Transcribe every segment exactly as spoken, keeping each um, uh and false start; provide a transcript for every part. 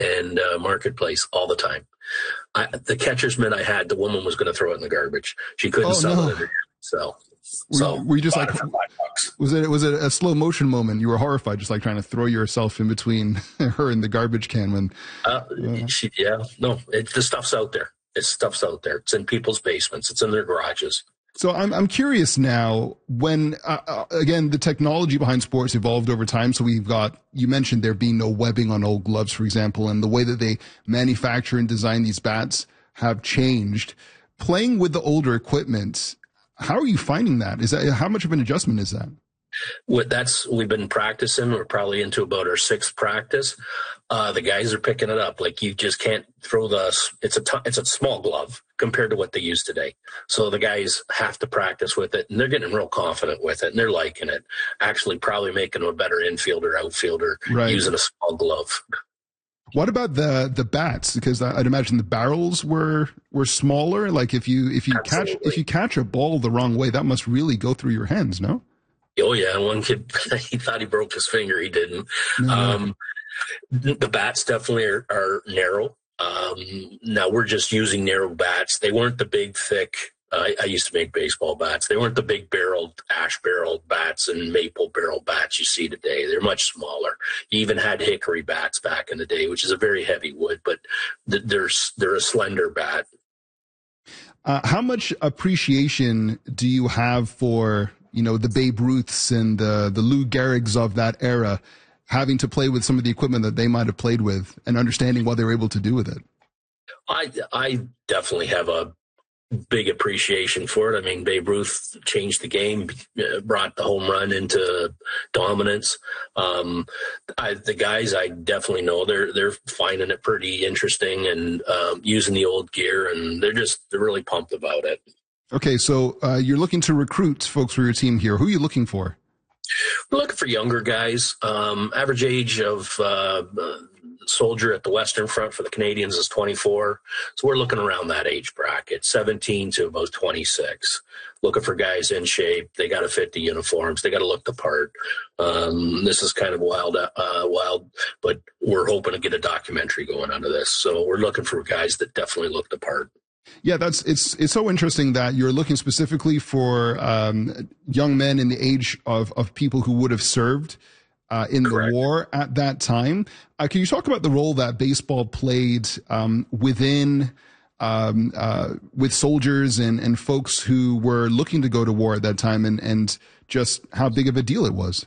and uh, Marketplace all the time. I, the catcher's mitt I had, the woman was going to throw it in the garbage. She couldn't oh, sell no. it. So, were, so were you just like, was it, was it a slow motion moment? You were horrified, just like trying to throw yourself in between her and the garbage can when, uh, uh, she, yeah, no, it, the stuff's out there. It's stuff's out there. It's in people's basements. It's in their garages. So I'm I'm curious now when uh, uh, again the technology behind sports evolved over time. So we've got, you mentioned there being no webbing on old gloves, for example, and the way that they manufacture and design these bats have changed. Playing with the older equipment, how are you finding that? Is that, how much of an adjustment is that? What that's we've been practicing. We're probably into about our sixth practice. Uh, the guys are picking it up. Like, you just can't throw the. It's a t- it's a small glove compared to what they use today. So the guys have to practice with it, and they're getting real confident with it, and they're liking it. Actually, probably making them a better infielder, outfielder, right, using a small glove. What about the the bats? Because I'd imagine the barrels were were smaller. Like if you if you Absolutely. catch if you catch a ball the wrong way, that must really go through your hands, no? Oh yeah, one kid he thought he broke his finger. He didn't. Mm-hmm. Um, the bats definitely are, are narrow. Um, now we're just using narrow bats. They weren't the big, thick. Uh, I, I used to make baseball bats. They weren't the big barreled, ash barreled bats and maple barrel bats you see today. They're much smaller. You even had hickory bats back in the day, which is a very heavy wood, but th- they're they're a slender bat. Uh, how much appreciation do you have for, you know, the Babe Ruths and the, the Lou Gehrig's of that era, having to play with some of the equipment that they might have played with and understanding what they were able to do with it? I, I definitely have a big appreciation for it. I mean, Babe Ruth changed the game, brought the home run into dominance. Um, I, the guys I definitely know they're they're finding it pretty interesting and um, using the old gear, and they're just they're really pumped about it. Okay, so uh, you're looking to recruit folks for your team here. Who are you looking for? We're looking for younger guys. Um, average age of uh, soldier at the Western Front for the Canadians is twenty-four. So we're looking around that age bracket, seventeen to about twenty-six. Looking for guys in shape. They got to fit the uniforms. They got to look the part. Um, this is kind of wild, uh, wild, but we're hoping to get a documentary going out of this. So we're looking for guys that definitely look the part. Yeah, that's it's it's so interesting that you're looking specifically for um, young men in the age of, of people who would have served uh, in Correct. the war at that time. Uh, can you talk about the role that baseball played um, within um, uh, with soldiers and, and folks who were looking to go to war at that time, and, and just how big of a deal it was?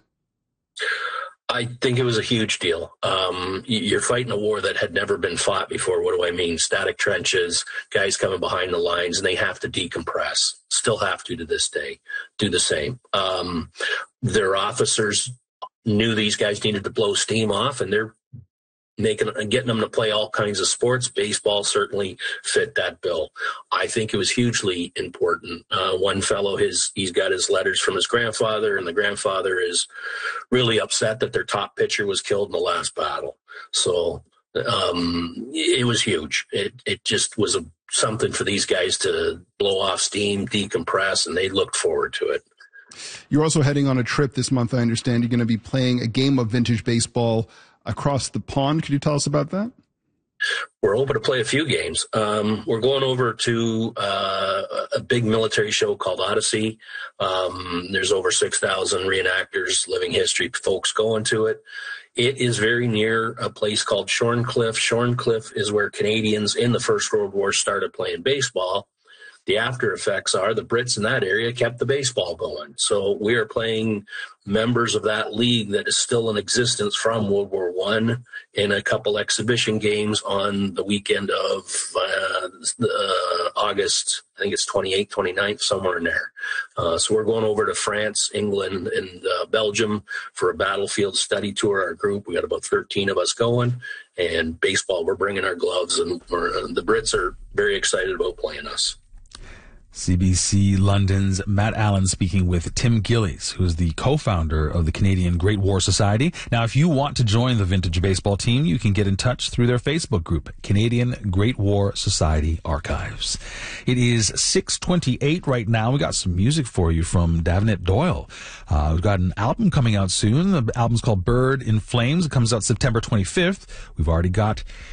I think it was a huge deal. Um, you're fighting a war that had never been fought before. What do I mean? Static trenches, guys coming behind the lines, and they have to decompress. Still have to to this day do the same. Um, their officers knew these guys needed to blow steam off, and they're making and getting them to play all kinds of sports. Baseball certainly fit that bill. I think it was hugely important. Uh, one fellow, his he's got his letters from his grandfather, and the grandfather is really upset that their top pitcher was killed in the last battle. So um, it was huge. It it just was a, something for these guys to blow off steam, decompress, and they looked forward to it. You're also heading on a trip this month. I understand you're going to be playing a game of vintage baseball across the pond. Could you tell us about that? We're hoping to play a few games. Um, we're going over to uh, a big military show called Odyssey. Um, there's over six thousand reenactors, living history folks going to it. It is very near a place called Shorncliffe. Shorncliffe is where Canadians in the First World War started playing baseball. The after effects are the Brits in that area kept the baseball going. So we are playing members of that league that is still in existence from World War One in a couple exhibition games on the weekend of uh, uh, August. I think it's twenty-eighth, twenty-ninth, somewhere in there. Uh, so we're going over to France, England, and uh, Belgium for a battlefield study tour. Our group, we got about thirteen of us going. And baseball, we're bringing our gloves, and we're, uh, the Brits are very excited about playing us. C B C London's Matt Allen speaking with Tim Gillies, who is the co-founder of the Canadian Great War Society. Now, if you want to join the vintage baseball team, you can get in touch through their Facebook group, Canadian Great War Society Archives. It is six twenty-eight right now. We got some music for you from Davenant Doyle. Uh, we've got an album coming out soon. The album's called Bird in Flames. It comes out September twenty-fifth. We've already got